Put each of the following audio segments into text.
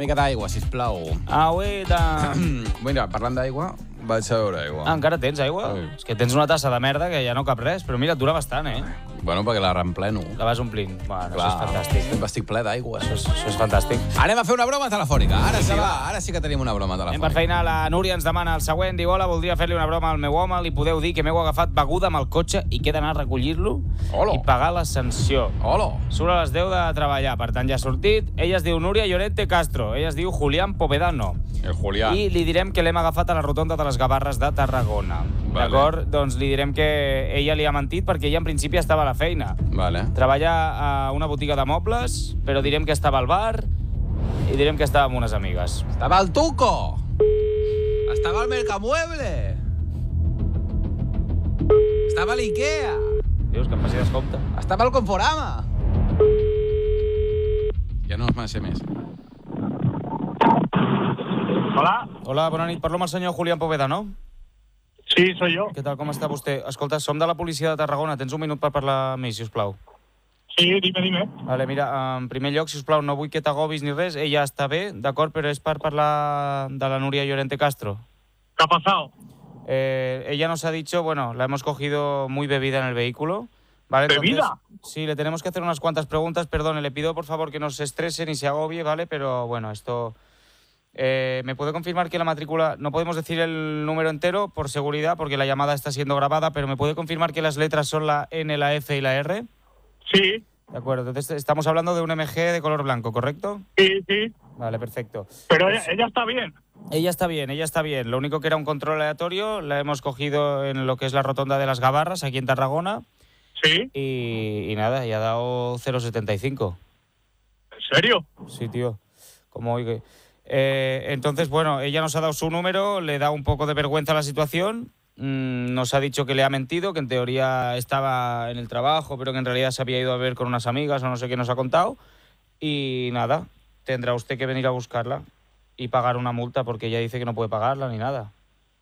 mica d'aigua, sisplau. Agüita. Mira, parlant d'aigua, vaig a veure aigua. Encara tens aigua? Sí. És que tens una tassa de merda que ja no cap res, però mira, et dura bastant, eh? Bueno, perquè la reempleno. La vas omplint. Bueno, Clar, això és fantàstic. estic ple d'aigua. Això és fantàstic. Anem a fer una broma telefònica. Ara sí, va. Ara sí que tenim una broma Anem per telefònica. feina. La Núria ens demana el següent. Diu, hola, voldria fer-li una broma al meu home. Li podeu dir que m'heu agafat beguda amb el cotxe i que he d'anar a recollir-lo Hola. i pagar la sanció. Hola. Surt a les 10 de treballar, per tant ja ha sortit. Ella es diu Núria Llorente Castro. Ella es diu Julián Povedano. El Julián. I li direm que l'hem agafat a la rotonda de les Gavarres de Tarragona. Vale. D'acord? Doncs li direm que ella li ha mentit perquè ella en principi estava a la feina. Vale. Treballa a una botiga de mobles, però direm que estava al bar i direm que estava amb unes amigues. Estava al Tuco. Estava al Mercamueble. Estava a l'Ikea. Dius que em faci descompte? Estava al Conforama. Ja no es sé més. Hola, Hola, bona nit. Parlo amb el senyor Julián Povedano. sí, soy yo. Què tal, com està vostè? Escolta, som de la policia de Tarragona. Tens un minut per parlar amb mi, sisplau. Sí, dime. Vale, mira, en primer lloc, sisplau, no vull que t'agobis ni res. Ella està bé, d'acord, però és per parlar de la Núria Llorente Castro. ¿Qué ha pasado? Ella nos ha dicho, bueno, la hemos cogido muy bebida en el vehículo. ¿Vale? Entonces, ¿Bebida? sí, le tenemos que hacer unas cuantas preguntas. Perdone, le pido por favor que no se estrese ni se agobie, ¿vale? Pero bueno, esto... ¿Me puede confirmar que la matrícula... No podemos decir el número entero por seguridad porque la llamada está siendo grabada, pero ¿me puede confirmar que las letras son la N, la F y la R? Sí, De acuerdo, entonces estamos hablando de un MG de color blanco, ¿correcto? sí. Vale, perfecto. Pero ella está bien. Ella está bien. Lo único que era un control aleatorio, la hemos cogido en lo que es la rotonda de las Gavarras, aquí en Tarragona, Sí, y nada, y ha dado 0,75. ¿en serio? Sí, tío. Como oiga. Entonces, bueno, ella nos ha dado su número, le da un poco de vergüenza la situación, nos ha dicho que le ha mentido, que en teoría estaba en el trabajo, pero que en realidad se había ido a ver con unas amigas o no sé qué nos ha contado. Y nada, tendrá usted que venir a buscarla y pagar una multa porque ella dice que no puede pagarla ni nada.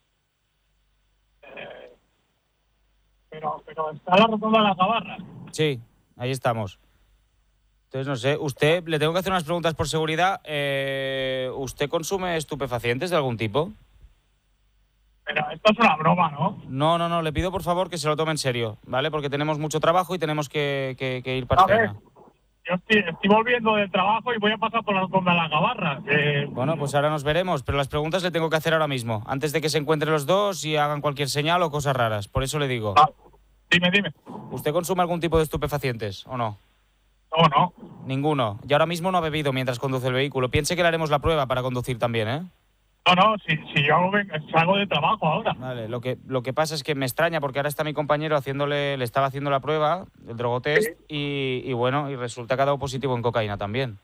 Pero está en la rotonda de las Gavarras. Sí, ahí estamos. Entonces, no sé, usted, le tengo que hacer unas preguntas por seguridad. ¿Usted consume estupefacientes de algún tipo? Pero esto es una broma, ¿no? No, le pido por favor que se lo tome en serio, ¿vale? Porque tenemos mucho trabajo y tenemos que ir para A ver, cena. yo estoy volviendo del trabajo y voy a pasar por la rotonda de las Gavarras. Bueno, pues ahora nos veremos, pero las preguntas le tengo que hacer ahora mismo, antes de que se encuentren los dos y hagan cualquier señal o cosas raras. Por eso le digo, Dime. ¿usted consume algún tipo de estupefacientes o no? No. Ninguno. Y ahora mismo no ha bebido mientras conduce el vehículo. Piense que le haremos la prueba para conducir también, ¿eh? No, si yo salgo de trabajo ahora. Vale, lo que pasa es que me extraña porque ahora está mi compañero le estaba haciendo la prueba, el drogotest, y bueno, y resulta que ha dado positivo en cocaína también.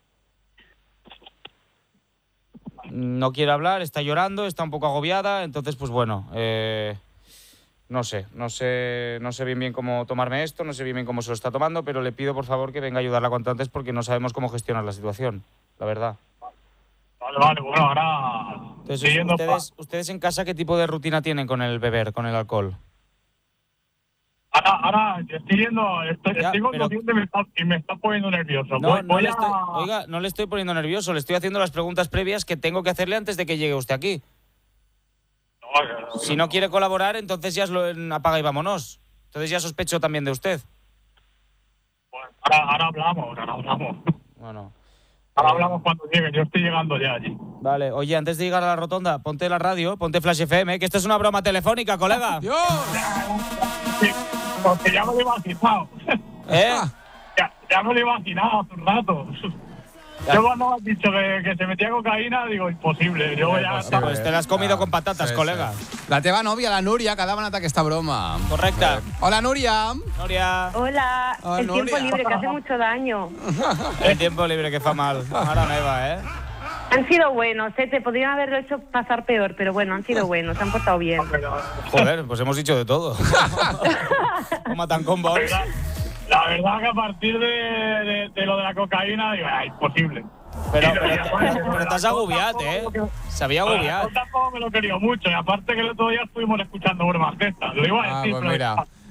No quiere hablar, está llorando, está un poco agobiada, entonces pues bueno, no sé bien cómo tomarme esto, no sé bien cómo se lo está tomando, pero le pido por favor que venga a ayudarla cuanto antes porque no sabemos cómo gestionar la situación, la verdad. Vale, bueno, ahora... Entonces, ustedes en casa, ¿qué tipo de rutina tienen con el beber, con el alcohol? Ahora estoy yendo, estoy pero- conduciendo y me está poniendo nervioso. Oiga, no le estoy poniendo nervioso, le estoy haciendo las preguntas previas que tengo que hacerle antes de que llegue usted aquí. Si no quiere colaborar, entonces ya apaga y vámonos. Entonces ya sospecho también de usted. Bueno, ahora hablamos. Bueno. Ahora hablamos cuando llegue, yo estoy llegando ya allí. Vale, oye, antes de llegar a la rotonda, ponte la radio, ponte Flash FM, que esto es una broma telefónica, colega. ¡Dios! Sí, porque ya me lo he imaginado. ¿Eh? Ya me lo he imaginado hace un rato. Yo cuando has dicho que se metía cocaína, digo, imposible. Yo ya... Pues te la has comido con patatas, colega. La teva nòvia, la Núria, que ha demanat aquesta broma. Correcta. Hola, Núria. Núria. Hola, Hola, el tiempo Núria. libre que hace mucho daño. El tiempo libre que fa mal. Mare meva, ¿eh? Han sido buenos, te podrían haberlo hecho pasar peor, pero bueno, han sido buenos, se han portado bien. Joder, pues hemos dicho de todo. Como tan combos. La verdad que a partir de lo de la cocaína, digo, imposible. Pero t'has agobiat, ¿eh? S'havia agobiat. Yo tampoco me lo quería mucho, y aparte que el otro día estuvimos escuchando bromas de estas. Lo iba a decir, pues pero... mira.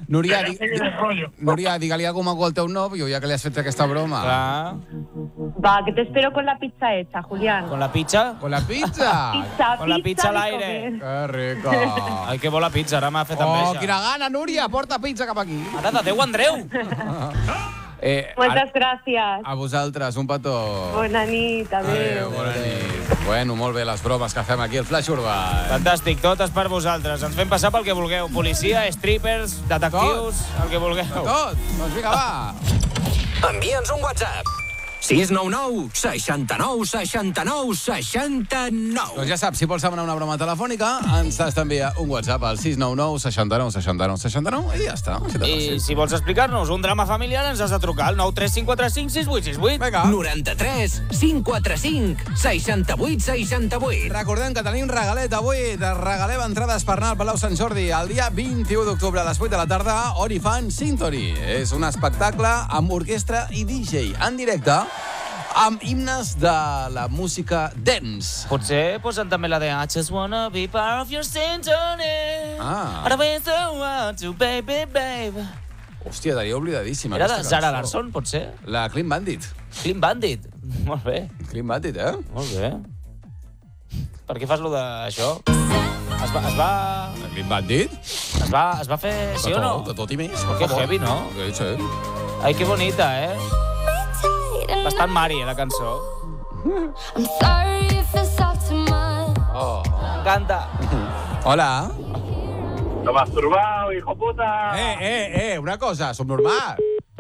Núria, Que seguir el rollo. Núria, digue-li alguna cosa al teu nòvio, ja que li has fet aquesta broma. Clar. Va, que te espero con la pizza hecha, Julián. ¿Con la pizza? Con la pizza. Con la pizza al de aire. comer. Que rico. Ai, que bona pizza, ara m'ha fet Oh, enveja. quina gana, Núria, porta pizza cap aquí. Ara d'adeu, Andreu. Muchas gracias. A vosaltres, un petó. Bona nit, adéu. Bona nit. Bueno, molt bé les bromes que fem aquí al Flash Urbà. Fantàstic, totes per vosaltres. Ens fem passar pel que vulgueu. Policia, strippers, detectius, el que vulgueu. Tot, doncs vinga, va. Envia'ns un WhatsApp. 699 69 69 69. Doncs ja saps, si vols demanar una broma telefònica, ens has d'enviar un WhatsApp al 699 69 69 69 i ja està. I si vols explicar-nos un drama familiar, ens has de trucar al 93545 6868. Vinga. 93 545 68 68. Recordem que tenim regalet avui. Regalem entrades per anar al Palau Sant Jordi el dia 21 d'octubre a les 8 de la tarda, on hi fan Symphony. És un espectacle amb orquestra i DJ en directe amb himnes de la música dance. Potser posen també la de I just wanna be part of your symphony. Ara ves the world to baby, baby. Hòstia, tenia oblidadíssima. Era de aquesta Zara cançó. Larsson, potser? La Clean Bandit. Clean Bandit. Molt bé, Clean Bandit, eh? molt bé. Per què fas lo d'això? Es va La Clean Bandit? es va fer, sí o no? De tot i més. Que heavy, no? Sí. Ai, que bonita, eh? Bastant Mari, la cançó. I'm sorry if it's all too much. Oh. M'encanta. Hola. Lo masturbado, hijo puta. Una cosa, subnormal.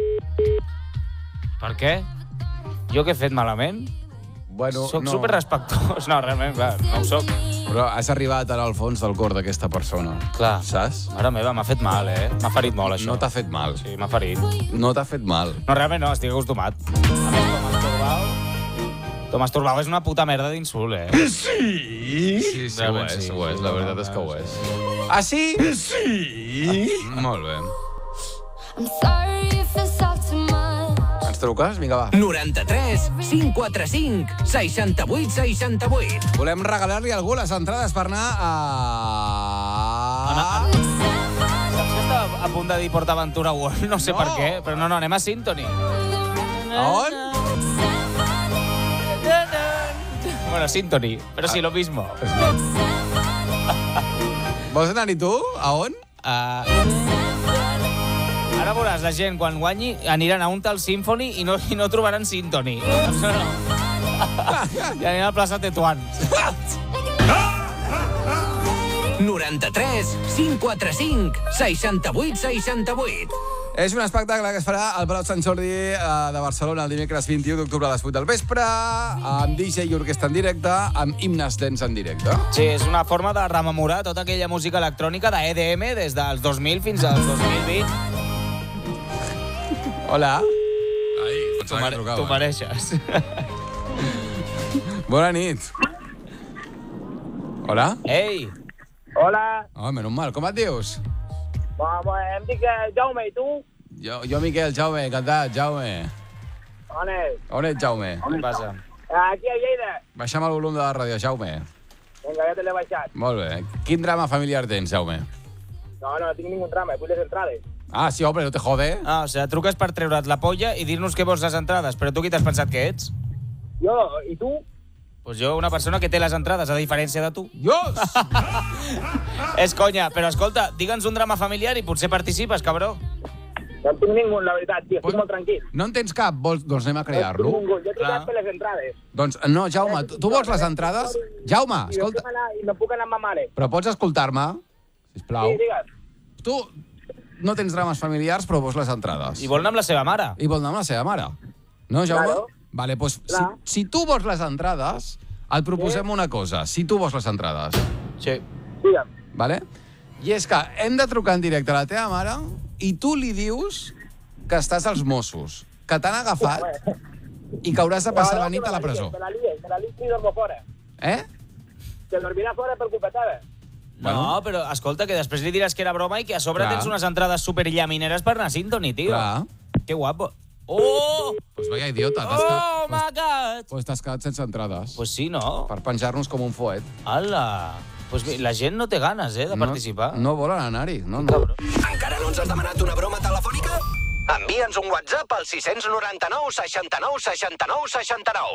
Per què? Jo què he fet malament? Bueno, Soc no. superrespectuós. No, realment, clar, no ho soc. Però has arribat ara al fons del cor d'aquesta persona. Clar. Saps? Mare meva, m'ha fet mal, eh? M'ha ferit molt, això. No t'ha fet mal. Sí, m'ha ferit. No t'ha fet mal. No, realment no, estic acostumat. A més, Tomàs Turbau és una puta merda d'insult, eh? Sí, Realment sí. ho és. La veritat és que ho és. Ah, sí? Sí. Molt bé. I'm sorry if it's all too much. Ens truques? Vinga, va. 93 545 68 68. Volem regalar-li a algú les entrades per anar a... Saps que estava a punt de dir PortAventura World? No sé No. per què, però no, anem a Symphony. A on? Bueno, Symphony, però sí, lo mismo. Vols anar-hi tu? A on? Ara veuràs, la gent, quan guanyi, aniran a un tal Symphony i no trobaran Symphony. No. I aniran a la plaça Tetuán. 93 545 68 68. És un espectacle que es farà al Palau Sant Jordi de Barcelona el dimecres 21 d'octubre a les 8 del vespre, amb DJ i orquestra en directe, amb himnes dance en directe. Sí, és una forma de rememorar tota aquella música electrònica de EDM des dels 2000 fins al 2020. Hola. Tu mereixes. Bona nit. Hola. Ei, Hola, Oh, menys mal. Com et dius? em dic Jaume, i tu? Jo Miquel, Jaume, encantat, Jaume. On és? On ets, Jaume? què passa? Aquí a Lleida. Baixa'm el volum de la ràdio, Jaume. Vinga, ja te l'he baixat. Molt bé. Quin drama familiar tens, Jaume? No tinc ningú drama, vull les entrades. Ah, sí, home, no te jode. Ah, o sigui, truques per treure't la polla i dir-nos que vols les entrades, però tu qui t'has pensat que ets? Jo, i tu? Pues jo, una persona que té les entrades, a diferència de tu. Dios! És conya, però escolta, digue'ns un drama familiar i potser participes, cabró. No en tinc ningú, la veritat, tio, estic molt tranquil. No en tens cap? Doncs anem a crear-lo. Jo he Clar. trucat per les entrades. Doncs no, Jaume, tu vols les entrades? Jaume, I escolta, no puc anar amb ma mare. però pots escoltar-me? Sisplau. Sí, digues. Tu no tens drames familiars, però vols les entrades. I vol anar amb la seva mare. I vol anar amb la seva mare. No, Jaume? Claro. Vale, doncs Clar. si tu vols les entrades, et proposem una cosa. Si tu vols les entrades, Sí. Digue'm. vale? I és que hem de trucar en directe a la teva mare i tu li dius que estàs als Mossos, que t'han agafat i que hauràs de passar la nit a la presó. Me la lies i dormo fora. Eh? Que dormirà fora per culpa teva. No, però escolta, que després li diràs que era broma i que a sobre Clar. tens unes entrades superllamineres per anar a Symphony, tio. Clar. Que guapo. Oh! Pues vaya idiota. Oh, my God! quedat? Pues t'has quedat sense entrades. Pues sí, no? Per penjar-nos com un fuet. Ala! Pues bé, la gent no té ganes, de participar. No volen anar-hi. No. Encara no ens has demanat una broma telefònica? Envia'ns un WhatsApp al 699 69 69 69.